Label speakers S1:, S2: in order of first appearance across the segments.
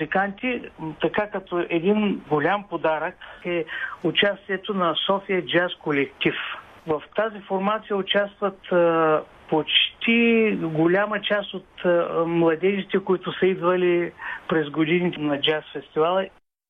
S1: музиканти. Така като един голям подарък е участието на София Джаз Колектив. В тази формация участват почти голяма част от младежите, които са идвали през годините на джаз фестивала.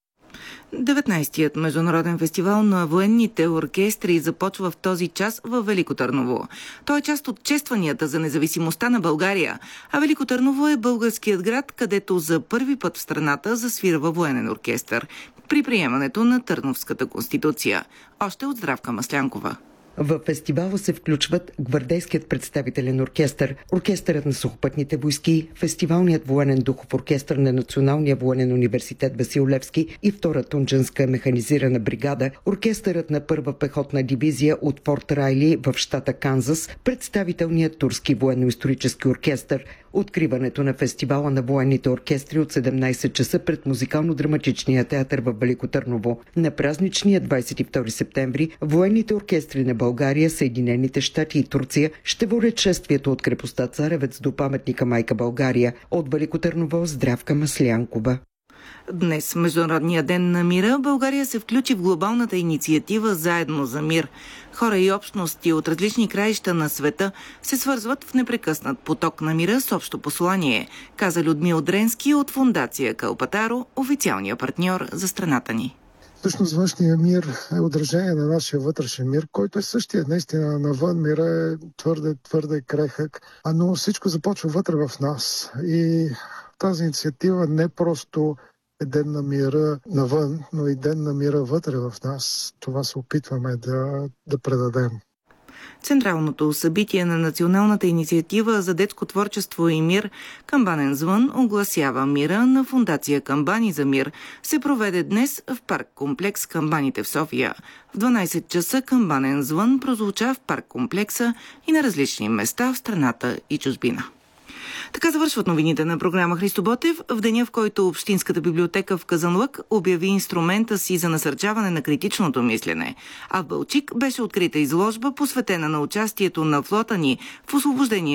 S2: 19-тият международен фестивал на военните оркестри започва в този час във Велико Търново. Той е част от честванията за независимостта на България, а Велико Търново е българският град, където за първи път в страната засвирва военен оркестър при приемането на Търновската конституция. Още от Здравка Маслянкова.
S3: В фестивала се включват Гвардейският представителен оркестър, Оркестърът на сухопътните войски, Фестивалният военен духов оркестър на Националния военен университет Васил Левски и Втора Тунджанска механизирана бригада, Оркестърът на Първа пехотна дивизия от Форт Райли в щата Канзас, представителният турски военно-исторически оркестър. Откриването на фестивала на военните оркестри от 17 часа пред Музикално-драматичния театър в Велико Търново. На празничния 22 септември военните оркестри на България, Съединените щати и Турция ще водят шествието от крепостта Царевец до паметника Майка България. От Велико Търново, Здравка Маслянкова.
S2: Днес, Международния ден на мира, България се включи в глобалната инициатива Заедно за мир. Хора и общности от различни краища на света се свързват в непрекъснат поток на мира с общо послание, каза Людмил Дренски от фондация Кълпатаро, официалния партньор за страната ни.
S4: Всъщност външния мир е отражение на нашия вътрешен мир, който е същия. Наистина навън мира е твърде крехък, но всичко започва вътре в нас. И тази инициатива не просто е ден на мира навън, но и ден на мира вътре в нас. Това се опитваме да предадем.
S2: Централното събитие на Националната инициатива за детско творчество и мир «Камбанен звън» огласява мира на фондация Камбани за мир. Се проведе днес в парк-комплекс Камбаните в София. В 12 часа «Камбанен звън» прозвуча в парк-комплекса и на различни места в страната и чужбина. Така завършват новините на програма Христо Ботев в деня, в който Общинската библиотека в Казанлък обяви инструмента си за насърчаване на критичното мислене. А в Балчик беше открита изложба, посветена на участието на флота ни в освобождение